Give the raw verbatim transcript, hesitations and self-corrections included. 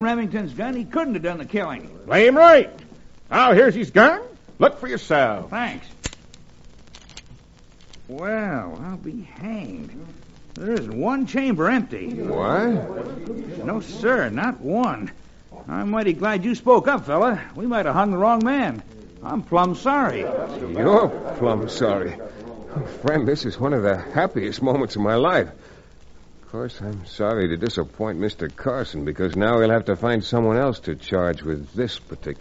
Remington's gun, he couldn't have done the killing. Blame right. Now, here's his gun. Look for yourself. Thanks. Well, I'll be hanged. There isn't one chamber empty. What? No, sir, not one. I'm mighty glad you spoke up, fella. We might have hung the wrong man. I'm plumb sorry. You're plumb sorry. Oh, friend, this is one of the happiest moments of my life. Of course, I'm sorry to disappoint Mister Carson, because now he'll have to find someone else to charge with this particular